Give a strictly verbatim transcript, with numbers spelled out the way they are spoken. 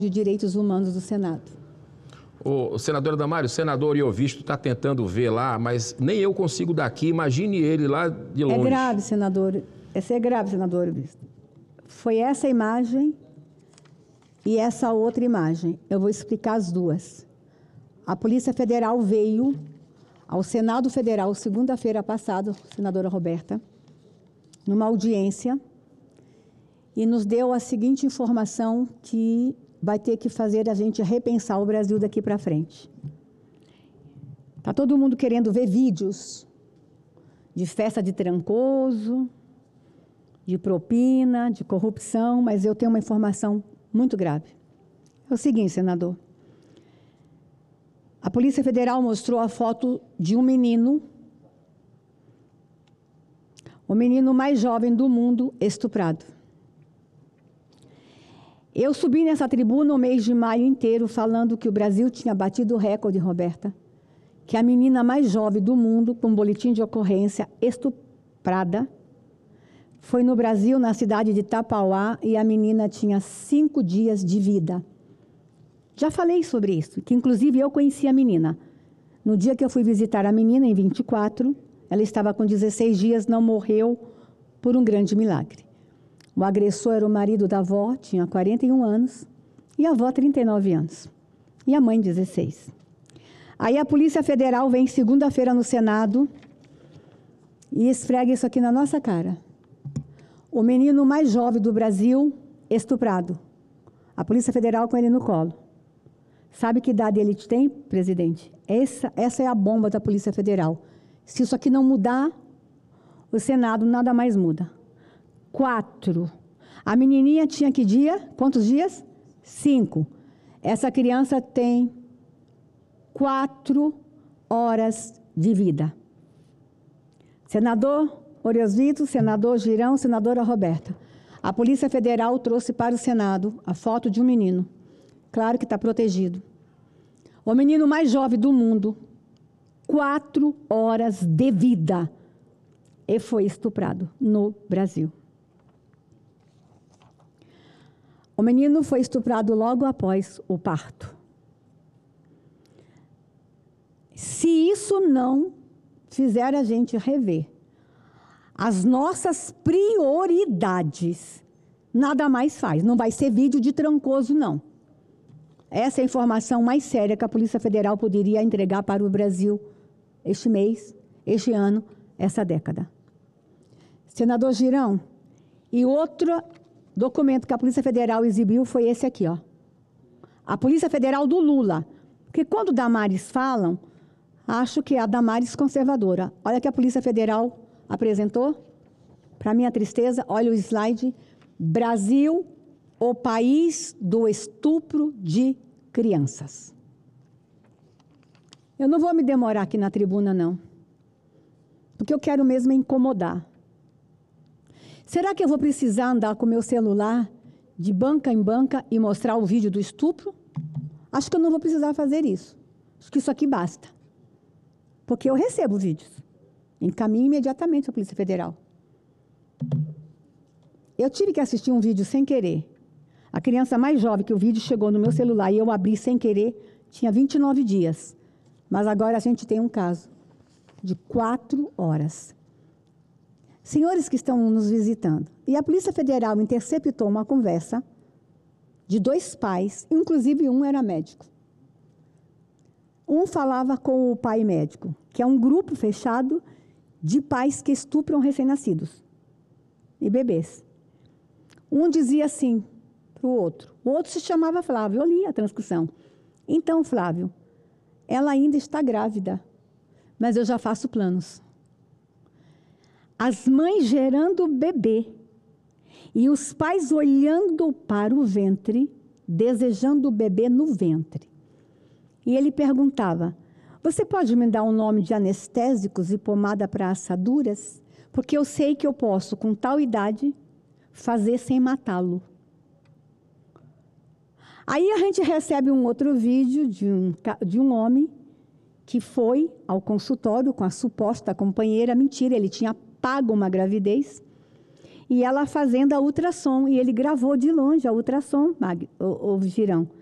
de Direitos Humanos do Senado. O senador Damares, o senador Iovisto está tentando ver lá, mas nem eu consigo daqui, imagine ele lá de longe. É grave, senador. Essa é grave, senador Iovisto. Foi essa imagem e essa outra imagem. Eu vou explicar as duas. A Polícia Federal veio ao Senado Federal, segunda-feira passada, senadora Roberta, numa audiência, e nos deu a seguinte informação que vai ter que fazer a gente repensar o Brasil daqui para frente. Está todo mundo querendo ver vídeos de festa de Trancoso, de propina, de corrupção, mas eu tenho uma informação muito grave. É o seguinte, senador. A Polícia Federal mostrou a foto de um menino, o menino mais jovem do mundo, estuprado. Eu subi nessa tribuna o mês de maio inteiro falando que o Brasil tinha batido o recorde, Roberta, que a menina mais jovem do mundo, com um boletim de ocorrência, estuprada, foi no Brasil, na cidade de Tapauá, e a menina tinha cinco dias de vida. Já falei sobre isso, que inclusive eu conheci a menina. No dia que eu fui visitar a menina, em vinte e quatro, ela estava com dezesseis dias, não morreu por um grande milagre. O agressor era o marido da avó, tinha quarenta e um anos, e a avó trinta e nove anos. E a mãe, dezesseis. Aí a Polícia Federal vem segunda-feira no Senado e esfrega isso aqui na nossa cara. O menino mais jovem do Brasil, estuprado. A Polícia Federal com ele no colo. Sabe que idade ele tem, presidente? Essa, essa é a bomba da Polícia Federal. Se isso aqui não mudar, o Senado nada mais muda. Quatro. A menininha tinha que dia? Quantos dias? Cinco. Essa criança tem quatro horas de vida. Senador Iovisto, senador Girão, senadora Roberta. A Polícia Federal trouxe para o Senado a foto de um menino. Claro que está protegido. O menino mais jovem do mundo, quatro horas de vida, e foi estuprado no Brasil. O menino foi estuprado logo após o parto. Se isso não fizer a gente rever as nossas prioridades, nada mais faz. Não vai ser vídeo de Trancoso, não. Essa é a informação mais séria que a Polícia Federal poderia entregar para o Brasil este mês, este ano, essa década. Senador Girão, e outro documento que a Polícia Federal exibiu foi esse aqui, ó. A Polícia Federal do Lula. Porque quando Damares falam, acho que é a Damares conservadora. Olha que a Polícia Federal apresentou. Para minha tristeza, olha o slide. Brasil, o país do estupro de crianças. Eu não vou me demorar aqui na tribuna, não. Porque eu quero mesmo incomodar. Será que eu vou precisar andar com meu celular de banca em banca e mostrar o vídeo do estupro? Acho que eu não vou precisar fazer isso. Acho que isso aqui basta. Porque eu recebo vídeos. Encaminho imediatamente à Polícia Federal. Eu tive que assistir um vídeo sem querer. A criança mais jovem que o vídeo chegou no meu celular e eu abri sem querer, tinha vinte e nove dias. Mas agora a gente tem um caso de quatro horas. Senhores que estão nos visitando, e a Polícia Federal interceptou uma conversa de dois pais, inclusive um era médico. Um falava com o pai médico, que é um grupo fechado de pais que estupram recém-nascidos e bebês. Um dizia assim para o outro, o outro se chamava Flávio, eu li a transcrição. Então, Flávio, ela ainda está grávida, mas eu já faço planos. As mães gerando o bebê e os pais olhando para o ventre, desejando o bebê no ventre. E ele perguntava, você pode me dar um nome de anestésicos e pomada para assaduras? Porque eu sei que eu posso, com tal idade, fazer sem matá-lo. Aí a gente recebe um outro vídeo de um, de um homem que foi ao consultório com a suposta companheira. Mentira, ele tinha pago uma gravidez e ela fazendo a ultrassom. E ele gravou de longe a ultrassom, Mag, o, o Girão.